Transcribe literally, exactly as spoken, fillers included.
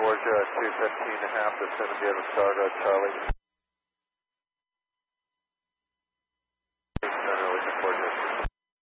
Georgia, two fifteen and a half, descend to be able to start, uh, Charlie.